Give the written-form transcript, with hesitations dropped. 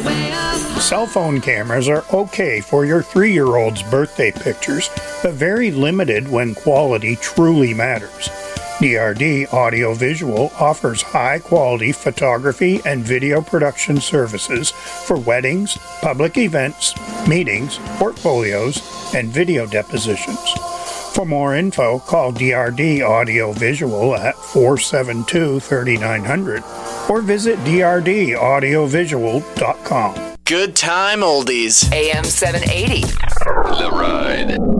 Cell phone cameras are okay for your 3-year-old's birthday pictures, but very limited when quality truly matters. DRD Audiovisual offers high-quality photography and video production services for weddings, public events, meetings, portfolios, and video depositions. For more info, call DRD Audiovisual at 472-3900 or visit drdaudiovisual.com. Good time oldies. AM 780. The Ride.